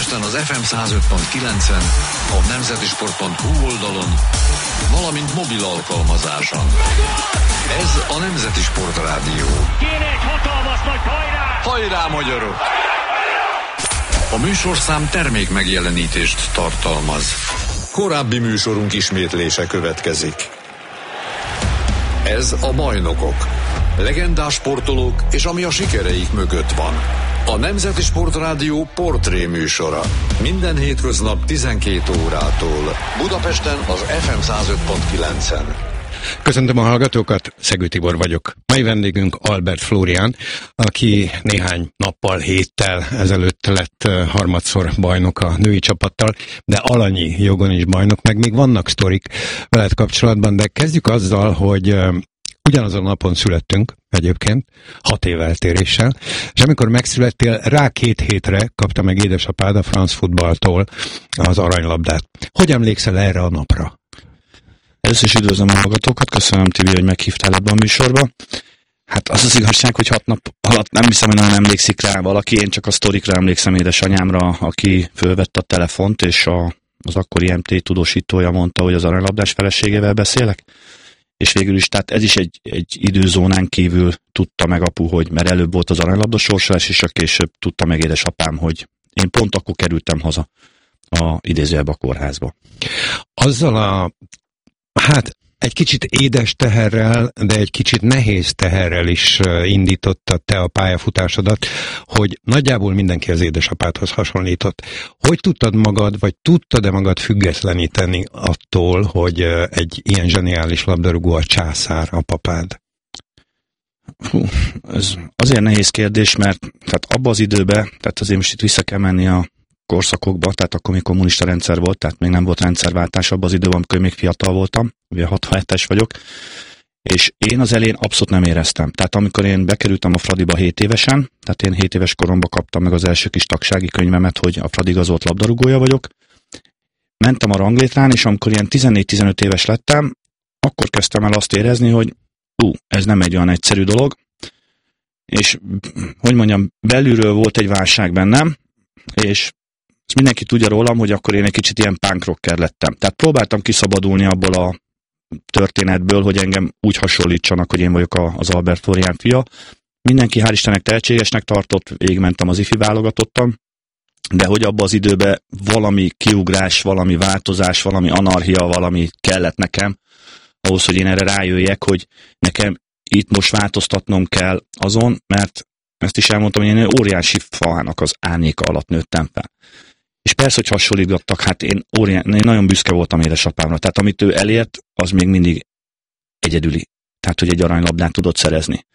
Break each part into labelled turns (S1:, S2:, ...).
S1: Budapesten az FM 105.9-en, a nemzetisport.hu oldalon, valamint mobil alkalmazáson. Ez a Nemzeti Sport Rádió.
S2: Kéne egy hatalmas nagy hajrá!
S1: Hajrá, magyarok! A műsorszám termék megjelenítést tartalmaz. Korábbi műsorunk ismétlése következik. Ez a Bajnokok. Legendás sportolók és ami a sikereik mögött van. A Nemzeti Sport Rádió portré műsora. Minden hétköznap 12 órától. Budapesten az FM 105.9-en.
S3: Köszöntöm a hallgatókat, Szegő Tibor vagyok. Mai vendégünk Albert Flórián, aki néhány nappal, héttel ezelőtt lett harmadszor bajnok a női csapattal, de alanyi jogon is bajnok, meg még vannak sztorik veled kapcsolatban, de kezdjük azzal, hogy ugyanazon a napon születtünk egyébként, 6 év eltéréssel, és amikor megszülettél, rá 2 hétre kapta meg édesapád a France Footballtól az aranylabdát. Hogy emlékszel erre a napra?
S4: Először is üdvözlöm a hallgatókat, köszönöm Tibi, hogy meghívtál ebbe a műsorba. Hát az az igazság, hogy 6 nap alatt nem hiszem, hogy nagyon emlékszik rá valaki, én csak a sztorikra emlékszem édesanyámra, aki fölvette a telefont, és az akkori MT tudósítója mondta, hogy az aranylabdás feleségével beszélek. És végül is, tehát ez is egy időzónán kívül tudta meg apu, hogy mert előbb volt az aranylabda sorsolás, és később tudta meg édesapám, hogy én pont akkor kerültem haza idézőjelbe a kórházba.
S3: Azzal egy kicsit édes teherrel, de egy kicsit nehéz teherrel is indítottad te a pályafutásodat, hogy nagyjából mindenki az édesapádhoz hasonlított. Hogy tudtad magad, vagy tudtad-e magad függetleníteni attól, hogy egy ilyen zseniális labdarúgó a császár, a papád?
S4: Ez azért nehéz kérdés, mert tehát abban az időben, tehát azért most itt vissza kell menni a korszakokba, tehát akkor még kommunista rendszer volt, tehát még nem volt rendszerváltás abban az időben, amikor még fiatal voltam, ugye 67-es vagyok, és én az elején abszolút nem éreztem. Tehát amikor én bekerültem a Fradiba 7 évesen, tehát én 7 éves koromban kaptam meg az első kis tagsági könyvemet, hogy a Fradi igazolt labdarúgója vagyok, mentem a ranglétrán, és amikor ilyen 14-15 éves lettem, akkor kezdtem el azt érezni, hogy ez nem egy olyan egyszerű dolog, és hogy mondjam, belülről volt egy válság bennem, és mindenki tudja rólam, hogy akkor én egy kicsit ilyen punk rocker lettem. Tehát próbáltam kiszabadulni abból a történetből, hogy engem úgy hasonlítsanak, hogy én vagyok az Albert Flórián fia. Mindenki hál' Istennek tehetségesnek tartott, végigmentem az ifi válogatottam, de hogy abban az időben valami kiugrás, valami változás, valami anarchia, valami kellett nekem, ahhoz, hogy én erre rájöjjek, hogy nekem itt most változtatnom kell azon, mert ezt is elmondtam, hogy én óriási faának az árnyéka alatt nőttem fel. És persze, hogy hasonlítgattak, hát én nagyon büszke voltam édesapámra. Tehát amit ő elért, az még mindig egyedüli. Tehát, hogy egy aranylabdát tudott szerezni.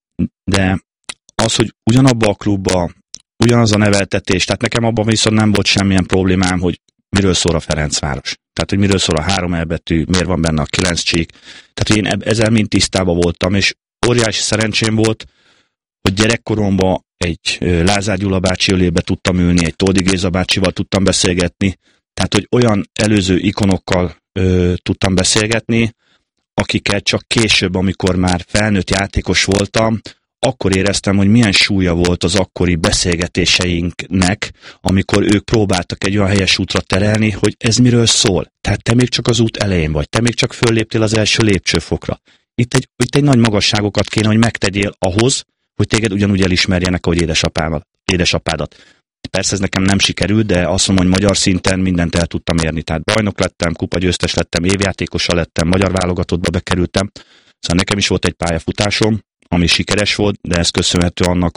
S4: De az, hogy ugyanabba a klubba, ugyanaz a neveltetés, tehát nekem abban viszont nem volt semmilyen problémám, hogy miről szól a Ferencváros. Tehát, hogy miről szól a 3 elbetű, miért van benne a 9 csík. Tehát, hogy én ezzel mind tisztában voltam, és óriási szerencsém volt, hogy gyerekkoromban egy Lázár Gyula bácsi ölébe tudtam ülni, egy Toldi Géza bácsival tudtam beszélgetni, tehát hogy olyan előző ikonokkal tudtam beszélgetni, akiket csak később, amikor már felnőtt játékos voltam, akkor éreztem, hogy milyen súlya volt az akkori beszélgetéseinknek, amikor ők próbáltak egy olyan helyes útra terelni, hogy ez miről szól. Tehát te még csak az út elején vagy, te még csak fölléptél az első lépcsőfokra. Itt egy nagy magasságokat kéne, hogy megtegyél ahhoz, hogy téged ugyanúgy elismerjenek, ahogy édesapádat. Persze ez nekem nem sikerült, de azt mondom, hogy magyar szinten mindent el tudtam érni. Tehát bajnok lettem, kupagyőztes lettem, évjátékosa lettem, magyar válogatottba bekerültem. Szóval nekem is volt egy pályafutásom, ami sikeres volt, de ez köszönhető annak,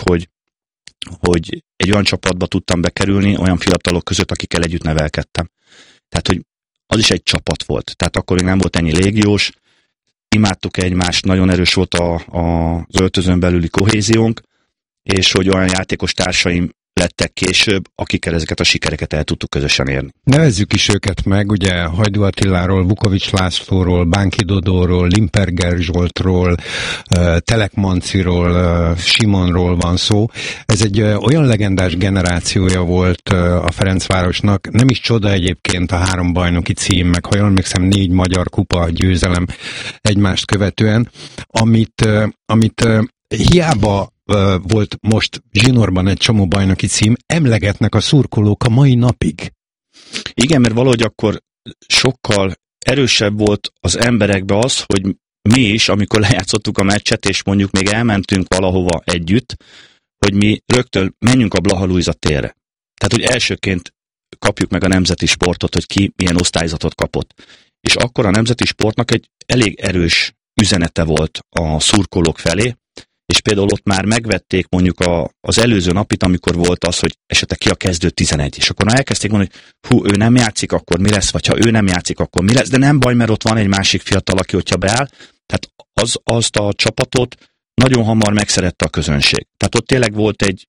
S4: hogy egy olyan csapatba tudtam bekerülni, olyan fiatalok között, akikkel együtt nevelkedtem. Tehát, hogy az is egy csapat volt. Tehát akkor még nem volt ennyi légiós, imádtuk egymást, nagyon erős volt az öltözön belüli kohéziónk, és hogy olyan játékos társaim lettek később, akikkel ezeket a sikereket el tudtuk közösen érni.
S3: Nevezzük is őket meg, ugye Hajdú Attiláról, Vukovics Lászlóról, Bánki Dodóról, Limperger Zsoltról, Telek Manciról, Simonról van szó. Ez egy olyan legendás generációja volt a Ferencvárosnak, nem is csoda egyébként a 3 bajnoki cím, meg ha jól emlékszem 4 magyar kupa győzelem egymást követően, amit hiába volt most zsinórban egy csomó bajnoki cím, emlegetnek a szurkolók a mai napig.
S4: Igen, mert valahogy akkor sokkal erősebb volt az emberekbe az, hogy mi is, amikor lejátszottuk a meccset, és mondjuk még elmentünk valahova együtt, hogy mi rögtön menjünk a Blaha Lujza térre. Tehát, hogy elsőként kapjuk meg a nemzeti sportot, hogy ki milyen osztályzatot kapott. És akkor a nemzeti sportnak egy elég erős üzenete volt a szurkolók felé, és például ott már megvették mondjuk az előző napit, amikor volt az, hogy esetleg ki a kezdő 11, és akkor elkezdték mondani, hogy ő nem játszik, akkor mi lesz, vagy ha ő nem játszik, akkor mi lesz, de nem baj, mert ott van egy másik fiatal, aki hogyha beáll, tehát azt a csapatot nagyon hamar megszerette a közönség. Tehát ott tényleg volt egy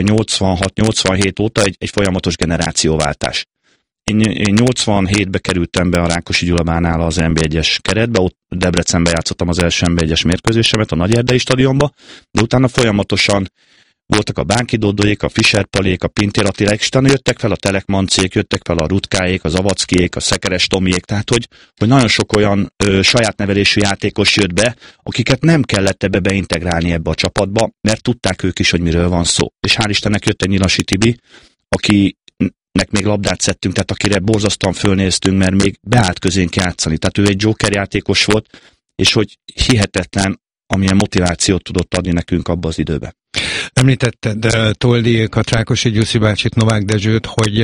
S4: 86-87 óta egy folyamatos generációváltás. Én 87-be kerültem be a Rákosi Gyulabánál az NB1-es keretbe, ott Debrecenben játszottam az első NB1-es mérkőzésemet, a Nagyerdei stadionba, de utána folyamatosan voltak a Bánki Dódóék, a Fischer-Palék, a Pintér Attiláék, és utána jöttek fel a Telekmancék, jöttek fel a Rutkáék, a Zavackiék, a Szekeres Tomiék, tehát hogy nagyon sok olyan saját nevelésű játékos jött be, akiket nem kellett ebbe beintegrálni ebbe a csapatba, mert tudták ők is, hogy miről van szó. És hál' Istennek jött egy Nyilasi Tibi, akinek még labdát szedtünk, tehát akire borzasztóan fölnéztünk, mert még beállt közénk játszani. Tehát ő egy joker játékos volt, és hogy hihetetlen, amilyen motivációt tudott adni nekünk abba az időbe.
S3: Említetted Toldiékat, Rákosi Gyuszi bácsit, Novák Dezsőt, hogy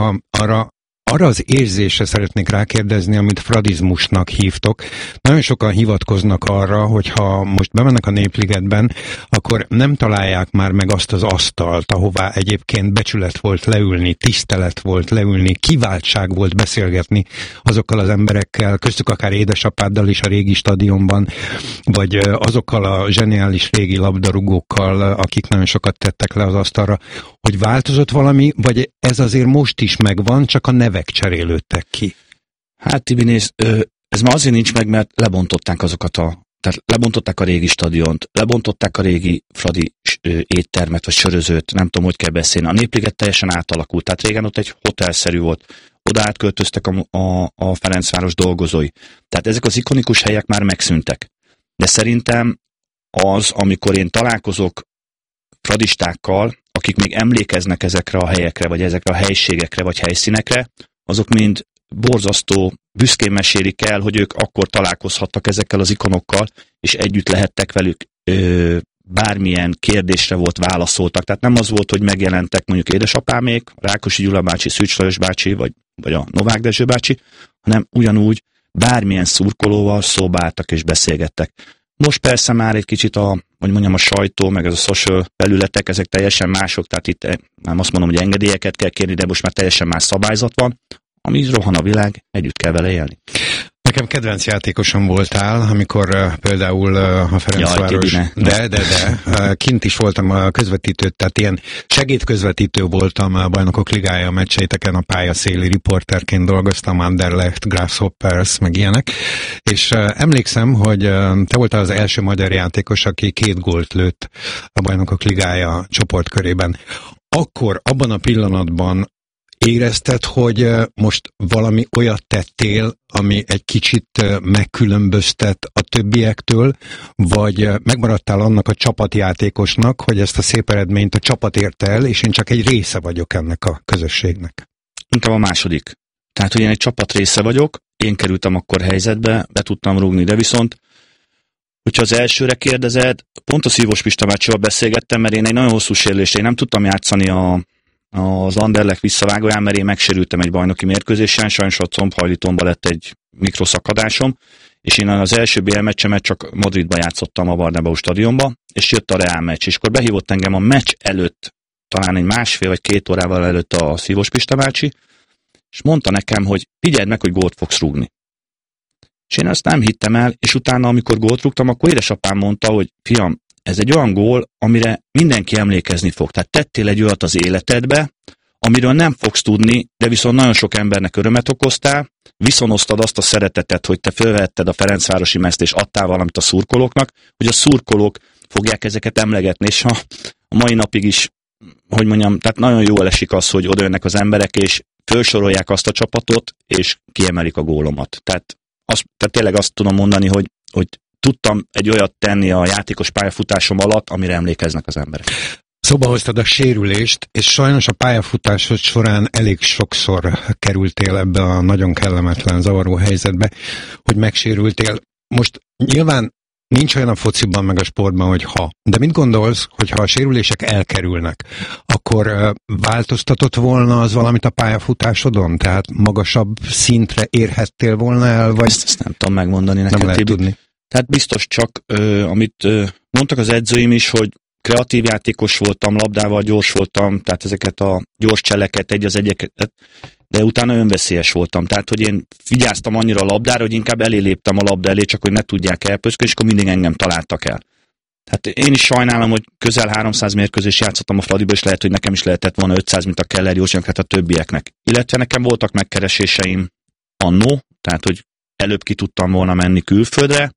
S3: arra az érzésre szeretnék rákérdezni, amit fradizmusnak hívtok. Nagyon sokan hivatkoznak arra, hogy ha most bemennek a Népligetben, akkor nem találják már meg azt az asztalt, ahová egyébként becsület volt leülni, tisztelet volt leülni, kiváltság volt beszélgetni azokkal az emberekkel, köztük akár édesapáddal is a régi stadionban, vagy azokkal a zseniális régi labdarúgókkal, akik nagyon sokat tettek le az asztalra, hogy változott valami, vagy ez azért most is megvan, csak a nevek cserélődtek ki?
S4: Hát Tibi, nézd, ez már azért nincs meg, mert lebontották tehát lebontották a régi stadiont, lebontották a régi fradi éttermet, vagy sörözőt, nem tudom, hogy kell beszélni. A Népliget teljesen átalakult, tehát régen ott egy hotelszerű volt, oda átköltöztek a Ferencváros dolgozói. Tehát ezek az ikonikus helyek már megszűntek. De szerintem az, amikor én találkozok fradistákkal, akik még emlékeznek ezekre a helyekre, vagy ezekre a helységekre, vagy helyszínekre, azok mind borzasztó büszkén mesélik el, hogy ők akkor találkozhattak ezekkel az ikonokkal, és együtt lehettek velük, bármilyen kérdésre volt válaszoltak. Tehát nem az volt, hogy megjelentek mondjuk édesapámék, Rákosi Gyula bácsi, Szűcs Lajos bácsi, vagy a Novák Dezső bácsi, hanem ugyanúgy bármilyen szurkolóval szóba álltak és beszélgettek. Most persze már egy kicsit a sajtó, meg ez a social felületek, ezek teljesen mások, tehát itt nem azt mondom, hogy engedélyeket kell kérni, de most már teljesen más szabályzat van, ami rohan a világ, együtt kell vele élni.
S3: Nekem kedvenc játékosom voltál, amikor például a Ferencváros... De, kint is voltam a közvetítő, tehát ilyen segédközvetítő voltam a Bajnokok Ligája meccseiteken, a pályaszéli riporterként dolgoztam, Anderlecht, Grasshoppers, meg ilyenek, és emlékszem, hogy te voltál az első magyar játékos, aki 2 gólt lőtt a Bajnokok Ligája csoportkörében. Akkor, abban a pillanatban érezted, hogy most valami olyat tettél, ami egy kicsit megkülönböztet a többiektől, vagy megmaradtál annak a csapatjátékosnak, hogy ezt a szép eredményt a csapat érte el, és én csak egy része vagyok ennek a közösségnek?
S4: Inkább a második. Tehát, hogy én egy csapat része vagyok, én kerültem akkor helyzetbe, be tudtam rúgni, de viszont, hogyha az elsőre kérdezed, pont a Szívós Pista bácsival beszélgettem, mert én egy nagyon hosszú sérülést, én nem tudtam játszani az Anderlecht visszavágóján, mert én megsérültem egy bajnoki mérkőzésen, sajnos a combhajlítomban lett egy mikroszakadásom, és én az első BL meccsemet csak Madridba játszottam a Bernabéu stadionba, és jött a Real meccs, és akkor behívott engem a meccs előtt, talán egy 1,5 vagy 2 órával előtt a Szívós Pista bácsi, és mondta nekem, hogy figyeld meg, hogy gólt fogsz rúgni. És én azt nem hittem el, és utána, amikor gólt rúgtam, akkor édesapám mondta, hogy fiam, ez egy olyan gól, amire mindenki emlékezni fog. Tehát tettél egy olyat az életedbe, amiről nem fogsz tudni, de viszont nagyon sok embernek örömet okoztál, viszonoztad azt a szeretetet, hogy te fölvetted a Ferencvárosi mezt, és adtál valamit a szurkolóknak, hogy a szurkolók fogják ezeket emlegetni, és a mai napig is, hogy mondjam, tehát nagyon jól esik az, hogy odajönnek az emberek, és felsorolják azt a csapatot, és kiemelik a gólomat. Tehát tényleg azt tudom mondani, hogy tudtam egy olyat tenni a játékos pályafutásom alatt, amire emlékeznek az emberek.
S3: Szóba hoztad a sérülést, és sajnos a pályafutásod során elég sokszor kerültél ebbe a nagyon kellemetlen, zavaró helyzetbe, hogy megsérültél. Most nyilván nincs olyan a fociban meg a sportban, hogy de mit gondolsz, hogyha a sérülések elkerülnek, akkor változtatott volna az valamit a pályafutásodon? Tehát magasabb szintre érhettél volna el? Vagy
S4: ezt nem tudom megmondani neked.
S3: Nem lehet tudni.
S4: Tehát biztos csak, amit mondtak az edzőim is, hogy kreatív játékos voltam, labdával gyors voltam, tehát ezeket a gyors cseleket, egy az egyeket, de utána önveszélyes voltam. Tehát, hogy én vigyáztam annyira a labdára, hogy inkább elé léptem a labda elé, csak hogy ne tudják elpöszkölni, és akkor mindig engem találtak el. Tehát én is sajnálom, hogy közel 300 mérkőzést játszottam a Fradiba, és lehet, hogy nekem is lehetett volna 500, mint a Keller Józsinak, hát a többieknek. Illetve nekem voltak megkereséseim annó, tehát, hogy előbb ki tudtam volna menni külföldre,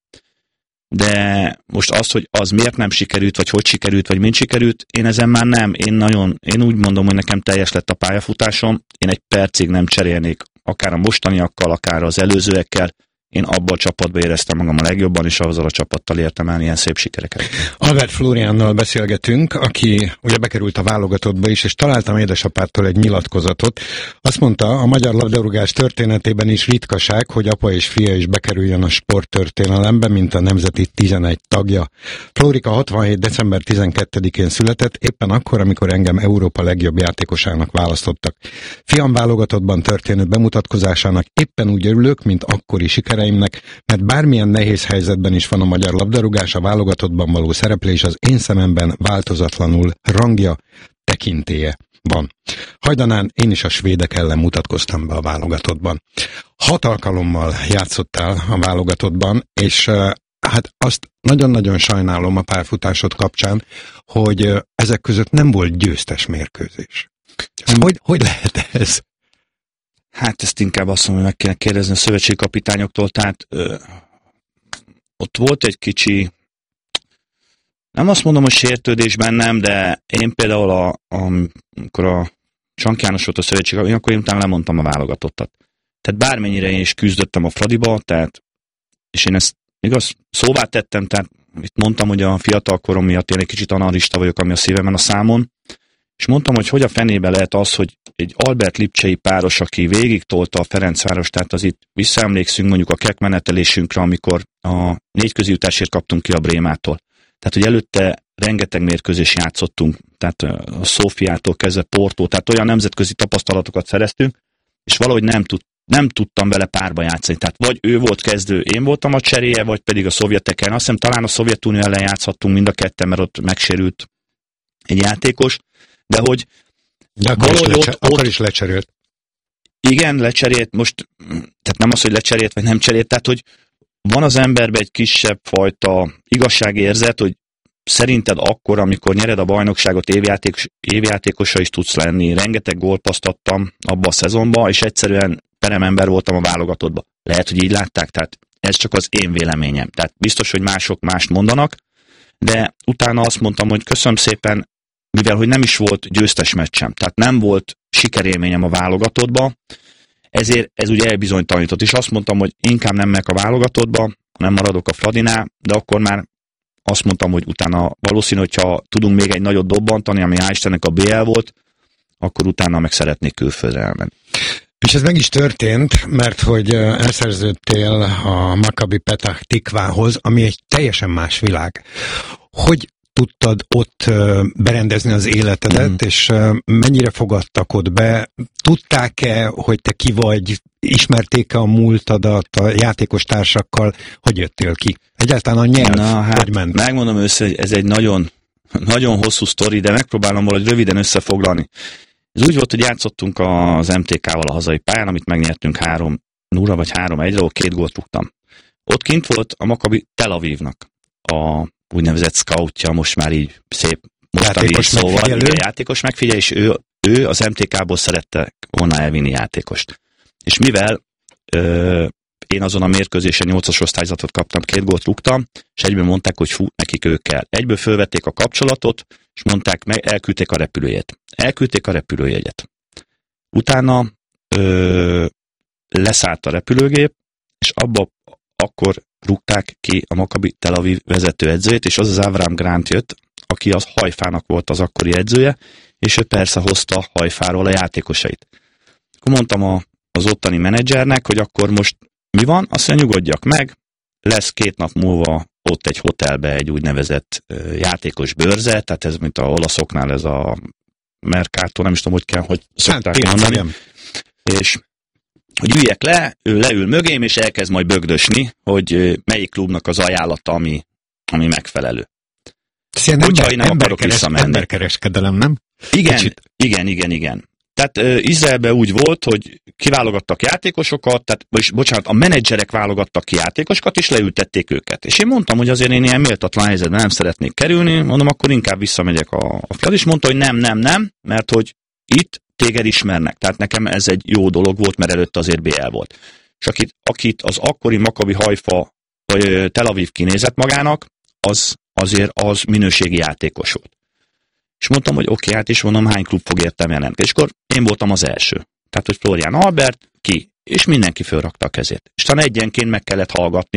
S4: de most az, hogy az miért nem sikerült, vagy hogy sikerült, vagy mint sikerült, én ezen már nem. Én úgy mondom, hogy nekem teljes lett a pályafutásom, én egy percig nem cserélnék, akár a mostaniakkal, akár az előzőekkel. Én abban a csapatban éreztem magam a legjobban, és azzal a csapattal értem el ilyen szép sikereket.
S3: Albert Flóriánnal beszélgetünk, aki ugye bekerült a válogatottba is, és találtam édesapától egy nyilatkozatot. Azt mondta, a magyar labdarúgás történetében is ritkaság, hogy apa és fia is bekerüljön a sporttörténelembe, mint a nemzeti 11 tagja. Flórika 67. december 12-én született, éppen akkor, amikor engem Európa legjobb játékosának választottak. Fiam válogatottban történő bemutatkozásának éppen úgy örülök, mint akkori sikere, mert bármilyen nehéz helyzetben is van a magyar labdarúgás, a válogatottban való szereplés az én szememben változatlanul rangja, tekintélye van. Hajdanán én is a svédek ellen mutatkoztam be a válogatottban. 6 alkalommal játszottál a válogatottban, és hát azt nagyon-nagyon sajnálom a pályafutásod kapcsán, hogy ezek között nem volt győztes mérkőzés. Hogy lehet ez?
S4: Hát ezt inkább azt mondom, hogy meg kéne kérdezni a szövetségi kapitányoktól, tehát ott volt egy kicsi, nem azt mondom, hogy sértődés bennem, de én például amikor a Csank János volt a szövetségi kapitány, akkor én utána lemondtam a válogatottat. Tehát bármennyire én is küzdöttem a Fradiba, és én ezt igaz szóvá tettem, tehát itt mondtam, hogy a fiatal korom miatt én egy kicsit analista vagyok, ami a szívemen a számon, és mondtam, hogy a fenébe lehet az, hogy egy Albert Lipcsei páros, aki végig tolta a Ferencváros, tehát az itt visszaemlékszünk mondjuk a KEK menetelésünkre, amikor a 4 közéjutásért kaptunk ki a Brémától. Tehát, hogy előtte rengeteg mérkőzés játszottunk, tehát a Szófiától kezdve Portó, tehát olyan nemzetközi tapasztalatokat szereztünk, és valahogy nem tudtam vele párba játszani. Tehát vagy ő volt kezdő, én voltam a cseréje, vagy pedig a szovjeteken. Azt hiszem talán a Szovjetunió ellen játszhattunk mind a ketten, mert ott megsérült egy játékos, de hogy
S3: akkor is lecserélt.
S4: Igen, lecserélt, most, tehát nem az, hogy lecserélt, vagy nem cserélt, tehát, hogy van az emberben egy kisebb fajta igazságérzet, hogy szerinted akkor, amikor nyered a bajnokságot, évjátékosa is tudsz lenni. Rengeteg gólpaszt adtam abba a szezonba, és egyszerűen peremember voltam a válogatottba. Lehet, hogy így látták, tehát ez csak az én véleményem. Tehát biztos, hogy mások mást mondanak, de utána azt mondtam, hogy köszönöm szépen, mivel hogy nem is volt győztes meccsem, tehát nem volt sikerélményem a válogatottba, ezért ez ugye elbizonytalanított, és azt mondtam, hogy inkább nem megyek a válogatottba, nem maradok a Fradinál, de akkor már azt mondtam, hogy utána valószínű, hogyha tudunk még egy nagyot dobbantani, ami hál' Istennek a BL volt, akkor utána meg szeretnék külföldre elmenni.
S3: És ez meg is történt, mert hogy elszerződtél a Maccabi Petah Tikvához, ami egy teljesen más világ. Hogy tudtad ott berendezni az életedet, és mennyire fogadtak ott be? Tudták-e, hogy te ki vagy? Ismerték-e a múltadat a játékos társakkal? Hogy jöttél ki? Egyáltalán a nyelv hogy ment?
S4: Megmondom össze, hogy ez egy nagyon, nagyon hosszú sztori, de megpróbálom valahogy röviden összefoglalni. Ez úgy volt, hogy játszottunk az MTK-val a hazai pályán, amit megnyertünk 3-0 vagy 3-1-re, 2 gólt rúgtam. Ott kint volt a Maccabi Tel Avivnak a úgynevezett scoutja, most már így szép mostani szóval, játékos megfigyelő, és ő az MTK-ból szerette volna elvinni játékost. És mivel én azon a mérkőzésen 8-as osztályzatot kaptam, 2 gólt rúgtam, és egyből mondták, hogy nekik ők kell. Egyből fölvették a kapcsolatot, és mondták meg, elküldték a repülőjét. Elküldték a repülőjegyet. Utána leszállt a repülőgép, és akkor rúgták ki a Maccabi Tel Aviv vezetőedzőjét, és az Avram Grant jött, aki az Hajfának volt az akkori edzője, és ő persze hozta Hajfáról a játékosait. Akkor mondtam az ottani menedzsernek, hogy akkor most mi van, azt mondja, nyugodjak meg, lesz 2 nap múlva ott egy hotelbe egy úgynevezett játékos bőrze, tehát ez mint a olaszoknál ez a Mercato, nem is tudom, hogy szokták mondani. És hogy üljek le, ő leül mögém, és elkezd majd bögdösni, hogy melyik klubnak az ajánlata, ami megfelelő.
S3: Hogyha nem akarok visszamenni. Emberkereskedelem, nem?
S4: Igen. Tehát Izraelben úgy volt, hogy kiválogattak játékosokat, a menedzserek válogattak ki játékosokat, és leültették őket. És én mondtam, hogy azért én ilyen méltatlan helyzetben nem szeretnék kerülni, mondom, akkor inkább visszamegyek a fiad, és mondta, hogy nem, mert hogy itt téged ismernek. Tehát nekem ez egy jó dolog volt, mert előtte azért BL volt. És akit az akkori Maccabi Haifa vagy Tel Aviv kinézett magának, az minőségi játékos volt. És mondtam, hogy oké, hát is mondom, hány klub fog értem jelentkezni. És akkor én voltam az első. Tehát, hogy Florian Albert, ki. És mindenki fölrakta a kezét. És talán egyenként meg kellett hallgatni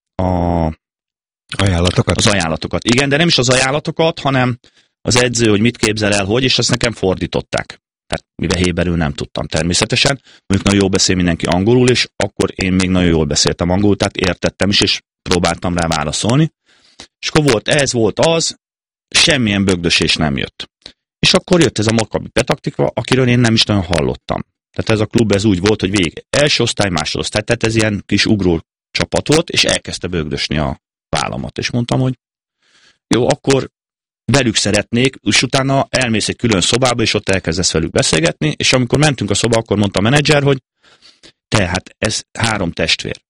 S4: az ajánlatokat. Igen, de nem is az ajánlatokat, hanem az edző, hogy mit képzel el, és ezt nekem fordították. Tehát mivel héberül nem tudtam természetesen. Mondjuk nagyon jól beszél mindenki angolul, és akkor én még nagyon jól beszéltem angolul, tehát értettem is, és próbáltam rá válaszolni. És akkor volt az, semmilyen bögdösés nem jött. És akkor jött ez a Maccabi Petah-Tikva, akiről én nem is nagyon hallottam. Tehát ez a klub ez úgy volt, hogy végig első osztály, másodosztály, tehát ez ilyen kis ugró csapat volt, és elkezdte bögdösni a vállamat. És mondtam, hogy jó, akkor velük szeretnék, és utána elmész egy külön szobába, és ott elkezdesz velük beszélgetni, és amikor mentünk a szobába, akkor mondta a menedzser, hogy tehát ez 3 testvér.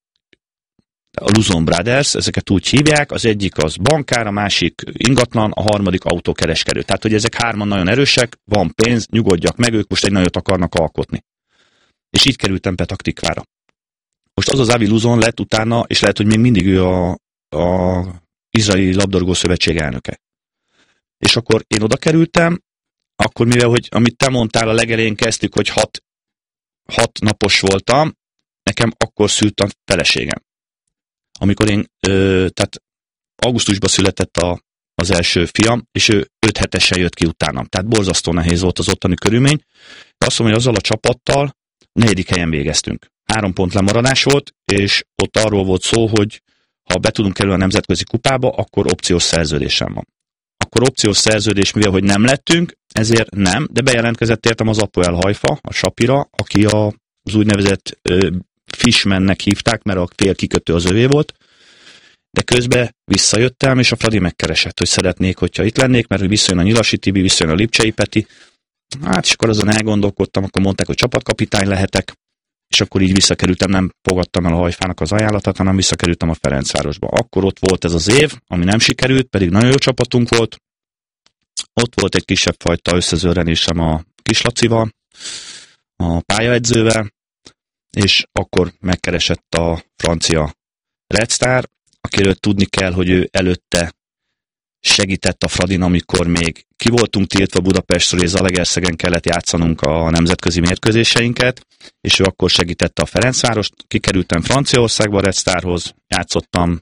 S4: A Luzon Brothers, ezeket úgy hívják, az egyik az bankár, a másik ingatlan, a harmadik autókereskedő. Tehát, hogy ezek 3 nagyon erősek, van pénz, nyugodjak meg, ők most egy nagyot akarnak alkotni. És így kerültem Petah-Tikvára. Most az Avi Luzon lett utána, és lehet, hogy még mindig ő a Izraeli Labdarúgó Szövetség elnöke. És akkor én oda kerültem, akkor mivel, hogy amit te mondtál, a legelején kezdtük, hogy 6 napos voltam, nekem akkor szült a feleségem. Amikor én, tehát augusztusban született az első fiam, és ő 5 hetesen jött ki utánam. Tehát borzasztó nehéz volt az ottani körülmény. De azt mondom, hogy azzal a csapattal 4. helyen végeztünk. 3 pont lemaradás volt, és ott arról volt szó, hogy ha be tudunk kerülni a nemzetközi kupába, akkor opciós szerződésem van. Akkor opciós szerződés, mivel hogy nem lettünk, ezért nem, de bejelentkezett értem az Apoel Haifa, a Sapira, aki az úgynevezett Fishmannek hívták, mert a fél kikötő az övé volt, de közben visszajöttem, és a Fradi megkeresett, hogy szeretnék, hogyha itt lennék, mert hogy visszajön a Nyilasi Tibi, visszajön a Lipcsei Peti. Hát, és akkor azon elgondolkodtam, akkor mondták, hogy csapatkapitány lehetek, és akkor így visszakerültem, nem fogadtam el a Hajfának az ajánlatát, hanem visszakerültem a Ferencvárosba. Akkor ott volt ez az év, ami nem sikerült, pedig nagyon jó csapatunk volt. Ott volt egy kisebb fajta összezörrenésem a Kislacival, a pályaedzővel, és akkor megkeresett a francia Red Star, akiről tudni kell, hogy ő előtte segített a Fradin, amikor még ki voltunk tiltva Budapestről, és Zalaegerszegen kellett játszanunk a nemzetközi mérkőzéseinket, és ő akkor segítette a Ferencvárost. Kikerültem Franciaországba Red Starhoz, játszottam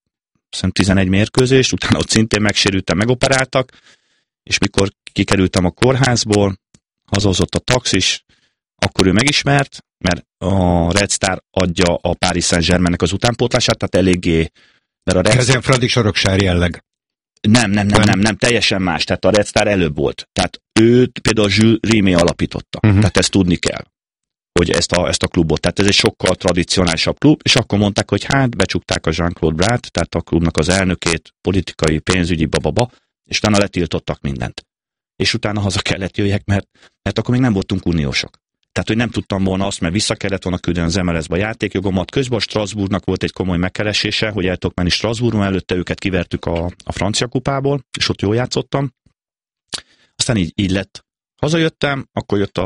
S4: 11 mérkőzést, utána ott szintén megsérültem, megoperáltak, és mikor kikerültem a kórházból, hazahozott a taxis, akkor ő megismert, mert a Red Star adja a Paris Saint-Germainnek az utánpótlását, tehát eléggé...
S3: Ez ilyen Fradi Soroksár jelleg.
S4: Nem, teljesen más, tehát a Red Star előbb volt. Tehát őt például Jules Rimet alapította. Tehát ezt tudni kell, hogy ezt a klubot. Tehát ez egy sokkal tradicionálisabb klub, és akkor mondták, hogy hát becsukták a Jean-Claude Brát, tehát a klubnak az elnökét, politikai, pénzügyi, bababa, és utána letiltottak mindent. És utána haza kellett jöjjek, mert akkor még nem voltunk uniósok. Tehát, hogy nem tudtam volna azt, mert vissza kellett volna küldeni az MLS-be a játékjogomat. Közben a Strasbourgnak volt egy komoly megkeresése, hogy el tudok menni Strasbourgban, előtte őket kivertük a francia kupából, és ott jól játszottam. Aztán így lett. Hazajöttem, akkor jött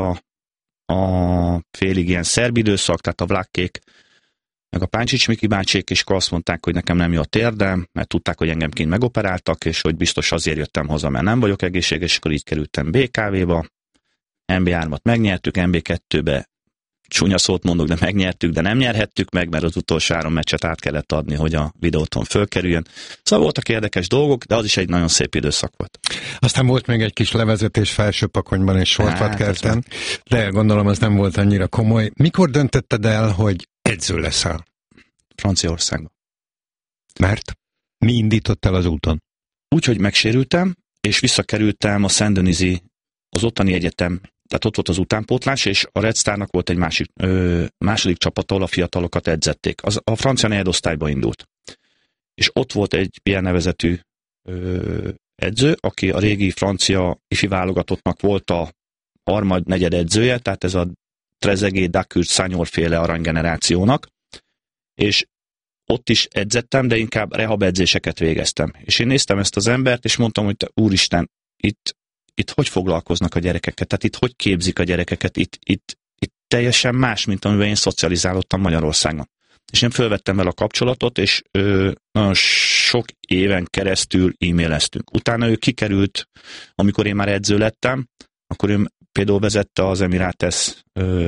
S4: a félig ilyen szerb időszak, tehát a Vlákkék, meg a Páncsics Miki bácsék, és akkor azt mondták, hogy nekem nem jó a térdem, mert tudták, hogy engem kint megoperáltak, és hogy biztos azért jöttem haza, mert nem vagyok egészséges, és akkor így kerültem BKV-ba. MB3-at megnyertük, MB2-be csúnya szót mondok, de megnyertük, de nem nyerhettük meg, mert az utolsó 3 meccset át kellett adni, hogy a videóton fölkerüljön. Szóval voltak érdekes dolgok, de az is egy nagyon szép időszak volt.
S3: Aztán volt még egy kis levezetés Felsőpakonyban és Sortvatkerten, de gondolom az nem volt annyira komoly. Mikor döntötted el, hogy edző leszel?
S4: Franciaországban.
S3: Mert? Mi indított el az úton?
S4: Úgy, hogy megsérültem, és visszakerültem a Saint-Denis-i, az ottani egyetem, tehát ott volt az utánpótlás, és a Red Starnak volt egy második csapat, ahol a fiatalokat edzették. A francia negyedosztályba indult. És ott volt egy ilyen nevezetű edző, aki a régi francia ifi válogatottnak volt a harmad-negyed edzője, tehát ez a Trezeguet, Dacour, Sanyol féle aranygenerációnak, és ott is edzettem, de inkább rehab edzéseket végeztem. És én néztem ezt az embert, és mondtam, hogy úristen, itt hogy foglalkoznak a gyerekeket, tehát itt hogy képzik a gyerekeket, itt teljesen más, mint amiben én szocializálódtam Magyarországon. És én fölvettem vele a kapcsolatot, és nagyon sok éven keresztül e-maileztünk. Utána ő kikerült, amikor én már edző lettem, akkor ő például vezette az Emirates,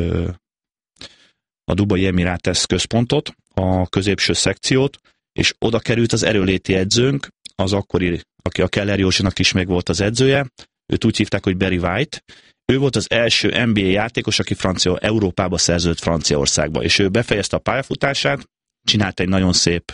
S4: a Dubai Emirates központot, a középső szekciót, és oda került az erőléti edzőnk, az akkori, aki a Keller Józsinak is még volt az edzője, őt úgy hívták, hogy Barry White. Ő volt az első NBA játékos, aki Európába szerződött Franciaországba, és ő befejezte a pályafutását, csinált egy nagyon szép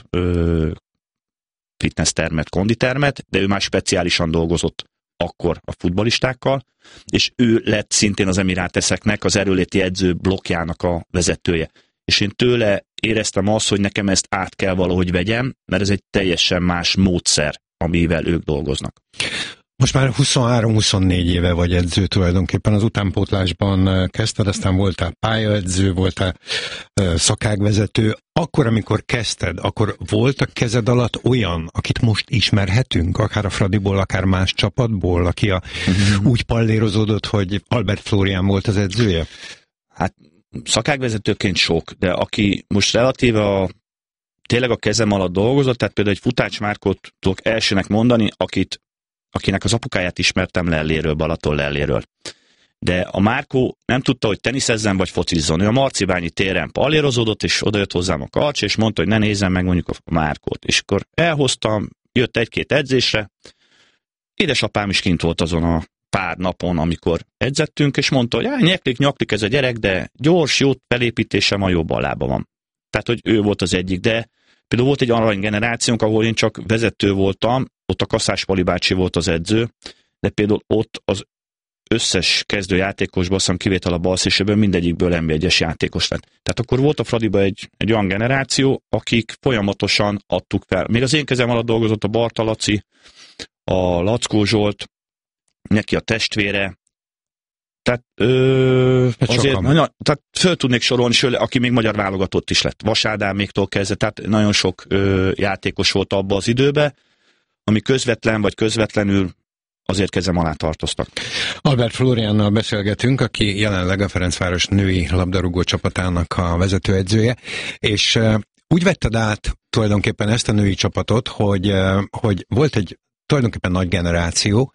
S4: fitnesstermet, konditermet, de ő már speciálisan dolgozott akkor a futballistákkal, és ő lett szintén az Emiráteseknek az erőléti edző blokkjának a vezetője. És én tőle éreztem azt, hogy nekem ezt át kell valahogy vegyem, mert ez egy teljesen más módszer, amivel ők dolgoznak.
S3: Most már 23-24 éve vagy edző tulajdonképpen, az utánpótlásban kezdted, aztán voltál pályaedző, voltál szakágvezető. Akkor, amikor kezdted, akkor volt a kezed alatt olyan, akit most ismerhetünk, akár a Fradiból, akár más csapatból, aki úgy pallérozódott, hogy Albert Flórián volt az edzője?
S4: Hát szakágvezetőként sok, de aki most relatíve tényleg a kezem alatt dolgozott, tehát például egy Futács Márkót tudok elsőnek mondani, akinek az apukáját ismertem Lelléről, Balaton Lelléről. De a Márkó nem tudta, hogy teniszezzen vagy focizzon. Ő a Marcibányi téren pallérozódott, és odajött hozzám a Karcs, és mondta, hogy ne nézzem meg mondjuk a Márkót. És akkor elhoztam, jött 1-2 edzésre. Édesapám is kint volt azon a pár napon, amikor edzettünk, és mondta, hogy nyaklik ez a gyerek, de gyors, jó felépítése van, jobb a lába van. Tehát, hogy ő volt az egyik, de például volt egy arany generációnk, ahol én csak vezető voltam, ott a Kaszás Pali bácsi volt az edző, de például ott az összes kezdőjátékosból, azt hiszem kivétel a balszélsőből, mindegyikből NB1-es játékos lett. Tehát akkor volt a Fradiba egy olyan generáció, akik folyamatosan adtuk fel. Még az én kezem alatt dolgozott a Barta Laci, a Lackó Zsolt, neki a testvére, tehát azért tehát föl tudnék sorolni, aki még magyar válogatott is lett. Vasárd Áméktól kezdve, tehát nagyon sok játékos volt abba az időbe, ami közvetlen vagy közvetlenül azért kezem alá tartoztak.
S3: Albert Flóriánnal beszélgetünk, aki jelenleg a Ferencváros női labdarúgó csapatának a vezetőedzője, és úgy vetted át tulajdonképpen ezt a női csapatot, hogy volt egy tulajdonképpen nagy generáció,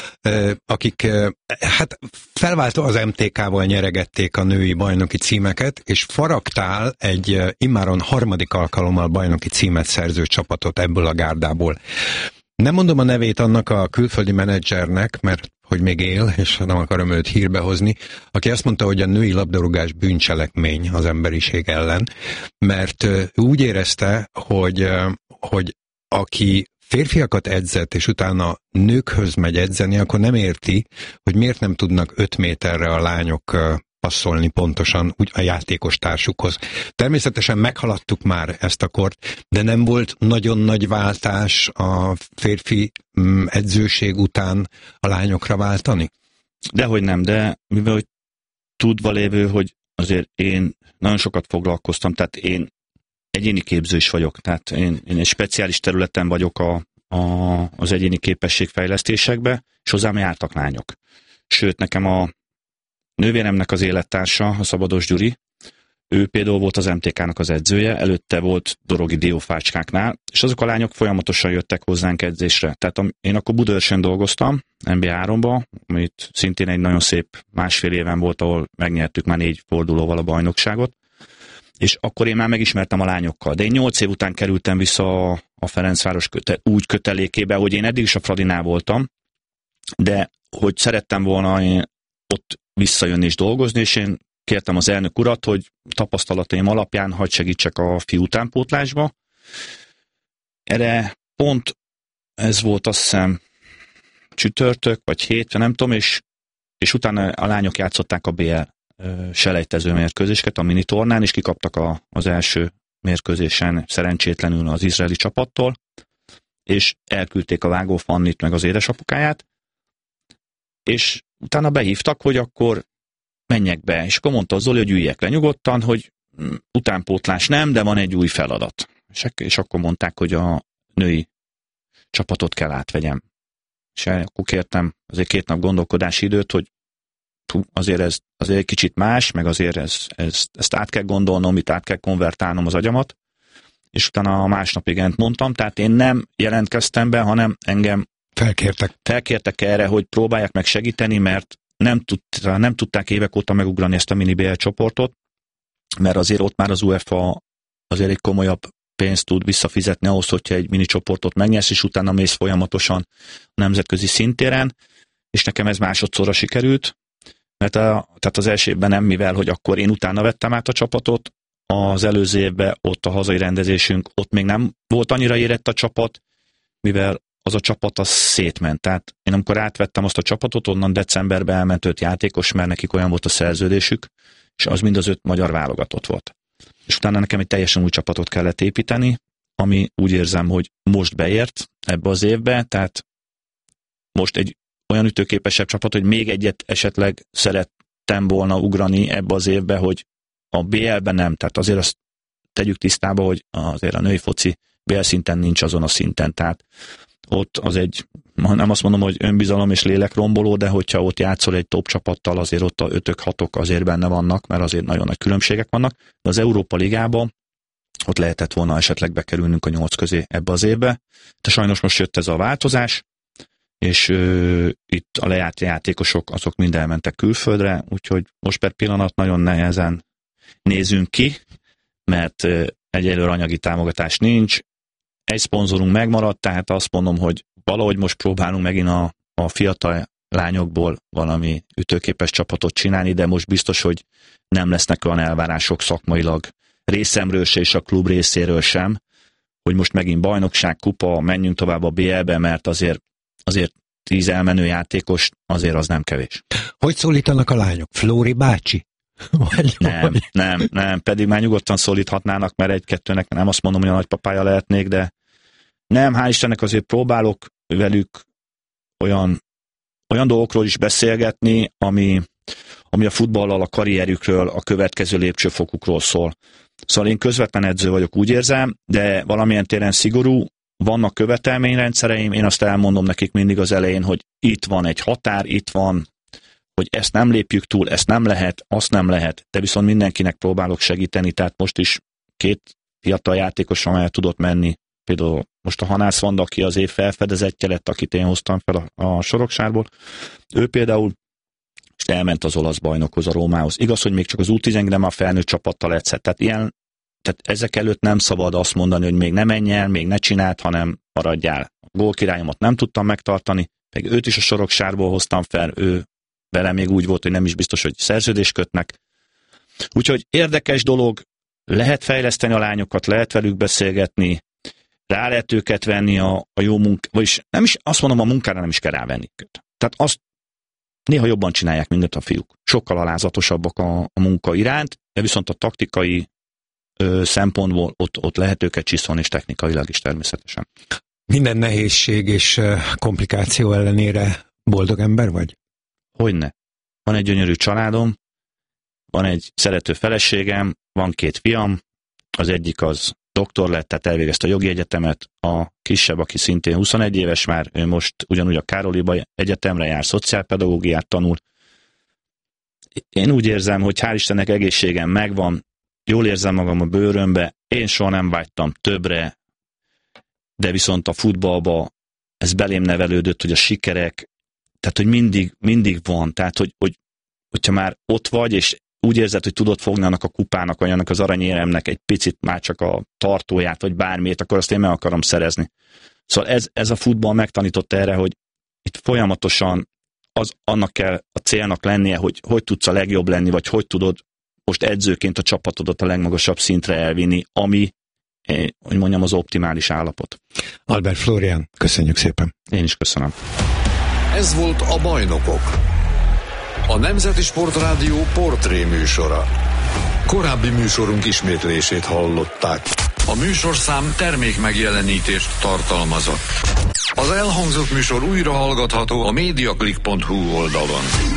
S3: akik hát felváltva az MTK-val nyeregették a női bajnoki címeket, és faragtál egy immáron 3. alkalommal bajnoki címet szerző csapatot ebből a gárdából. Nem mondom a nevét annak a külföldi menedzsernek, mert hogy még él, és nem akarom őt hírbe hozni, aki azt mondta, hogy a női labdarúgás bűncselekmény az emberiség ellen, mert úgy érezte, hogy aki férfiakat edzett, és utána nőkhöz megy edzeni, akkor nem érti, hogy miért nem tudnak 5 méterre a lányok passzolni pontosan úgy a játékos társukhoz. Természetesen meghaladtuk már ezt a kort, de nem volt nagyon nagy váltás a férfi edzőség után a lányokra váltani?
S4: Dehogy nem, de mivel hogy tudva lévő, hogy azért én nagyon sokat foglalkoztam, tehát én egyéni képző is vagyok, tehát én egy speciális területen vagyok az egyéni képességfejlesztésekbe, és hozzám jártak lányok. Sőt, nekem a nővéremnek az élettársa, a Szabados Gyuri, ő például volt az MTK-nak az edzője, előtte volt Dorogi Diófácskáknál, és azok a lányok folyamatosan jöttek hozzánk edzésre. Tehát én akkor Budaörsön dolgoztam, NBA3-ba, amit szintén egy nagyon szép másfél éven volt, ahol megnyertük már 4 fordulóval a bajnokságot, és akkor én már megismertem a lányokkal. De én 8 év után kerültem vissza a Ferencváros úgy kötelékébe, hogy én eddig is a Fradinál voltam, de hogy szerettem volna én ott visszajönni és dolgozni, és én kértem az elnök urat, hogy tapasztalataim alapján hadd segítsek a fiú utánpótlásba. Erre pont ez volt, azt hiszem, csütörtök, vagy hétfő, nem tudom, és utána a lányok játszották a BL selejtező mérkőzéseket a minitornán, és kikaptak az első mérkőzésen szerencsétlenül az izraeli csapattól, és elküldték a Vágó Fannit meg az édesapukáját, és utána behívtak, hogy akkor menjek be, és akkor mondta Zoli, hogy üljek le nyugodtan, hogy utánpótlás nem, de van egy új feladat. És akkor mondták, hogy a női csapatot kell átvegyem. És akkor kértem azért 2 nap gondolkodási időt, hogy azért ez azért egy kicsit más, meg azért ezt át kell gondolnom, itt át kell konvertálnom az agyamat, és utána a másnap igent mondtam, tehát én nem jelentkeztem be, hanem engem felkértek erre, hogy próbálják meg segíteni, mert nem tudták évek óta megugrani ezt a mini BL csoportot, mert azért ott már az UEFA azért egy komolyabb pénzt tud visszafizetni ahhoz, hogyha egy mini csoportot megnyersz, és utána mész folyamatosan a nemzetközi szintéren, és nekem ez másodszorra sikerült, mert tehát az első évben nem, mivel, hogy akkor én utána vettem át a csapatot, az előző évben ott a hazai rendezésünk, ott még nem volt annyira érett a csapat, mivel az a csapat az szétment. Tehát én amikor átvettem azt a csapatot, onnan decemberben elment 5 játékos, mert nekik olyan volt a szerződésük, és az mind az 5 magyar válogatott volt. És utána nekem egy teljesen új csapatot kellett építeni, ami úgy érzem, hogy most beért ebbe az évbe, tehát most egy olyan ütőképesebb csapat, hogy még egyet esetleg szerettem volna ugrani ebbe az évbe, hogy a BL-ben nem, tehát azért azt tegyük tisztába, hogy azért a női foci BL szinten nincs azon a szinten, tehát ott az egy, nem azt mondom, hogy önbizalom és lélekromboló, de hogyha ott játszol egy top csapattal, azért ott a 5-6-ok azért benne vannak, mert azért nagyon nagy különbségek vannak, de az Európa Ligában ott lehetett volna esetleg bekerülnünk a 8 közé ebbe az évbe, de sajnos most jött ez a változás, és itt a lejárt játékosok azok mind elmentek külföldre, úgyhogy most per pillanat nagyon nehezen nézünk ki, mert egyelőre anyagi támogatás nincs, egy szponzorunk megmaradt, tehát azt mondom, hogy valahogy most próbálunk megint a fiatal lányokból valami ütőképes csapatot csinálni, de most biztos, hogy nem lesznek olyan elvárások szakmailag részemről se és a klub részéről sem, hogy most megint bajnokság, kupa, menjünk tovább a BL-be, mert azért 10 elmenő játékos, azért az nem kevés.
S3: Hogy szólítanak a lányok? Flóri bácsi?
S4: Nem, pedig már nyugodtan szólíthatnának, mert egy-kettőnek nem azt mondom, hogy a nagypapája lehetnék, de nem, hál' Istennek azért próbálok velük olyan dolgokról is beszélgetni, ami a futballal, a karrierükről, a következő lépcsőfokukról szól. Szóval én közvetlen edző vagyok, úgy érzem, de valamilyen téren szigorú, vannak követelményrendszereim, én azt elmondom nekik mindig az elején, hogy itt van egy határ, itt van, hogy ezt nem lépjük túl, ezt nem lehet, azt nem lehet, de viszont mindenkinek próbálok segíteni, tehát most is 2 fiatal játékos, amelyet tudott menni, például most a Hanász Vanda, aki az év felfedezettje lett, akit én hoztam fel a Soroksárból, ő például elment az olasz bajnokhoz, a Rómához. Igaz, hogy még csak az U10, de már felnőtt csapattal egyszer. Tehát ezek előtt nem szabad azt mondani, hogy még ne menj el, még ne csináld, hanem maradjál. A gólkirályomat nem tudtam megtartani, meg őt is a Soroksárból hoztam fel, ő vele még úgy volt, hogy nem is biztos, hogy szerződést kötnek. Úgyhogy érdekes dolog, lehet fejleszteni a lányokat, lehet velük beszélgetni, rá lehet őket venni a jó munkát, vagyis nem is, azt mondom, a munkára nem is kell rávenni őket. Tehát azt néha jobban csinálják, mint a fiúk. Sokkal alázatosabbak a munka iránt, de viszont a taktikai szempontból ott lehet őket csiszolni, és technikailag is természetesen.
S3: Minden nehézség és komplikáció ellenére boldog ember vagy?
S4: Hogyne. Van egy gyönyörű családom, van egy szerető feleségem, van 2 fiam, az egyik az doktor lett, tehát elvégezte a jogi egyetemet, a kisebb, aki szintén 21 éves már, ő most ugyanúgy a Károliba Egyetemre jár, szociálpedagógiát tanul. Én úgy érzem, hogy hál' Istennek egészségem megvan, jól érzem magam a bőrömbe, én soha nem vágytam többre, de viszont a futballba ez belém nevelődött, hogy a sikerek, tehát hogy mindig van, tehát hogyha már ott vagy, és úgy érzed, hogy tudod fogni annak a kupának, vagy annak az aranyéremnek egy picit már csak a tartóját, vagy bármit, akkor azt én meg akarom szerezni. Szóval ez a futball megtanított erre, hogy itt folyamatosan annak kell a célnak lennie, hogy tudsz a legjobb lenni, vagy hogy tudod most edzőként a csapatodat a legmagasabb szintre elvinni, ami, hogy mondjam, az optimális állapot.
S3: Albert Flórián, köszönjük szépen.
S4: Én is köszönöm.
S1: Ez volt a Bajnokok. A Nemzeti Sportrádió portré műsora. Korábbi műsorunk ismétlését hallották. A műsorszám termék megjelenítést tartalmazott. Az elhangzott műsor újra hallgatható a mediaclick.hu oldalon.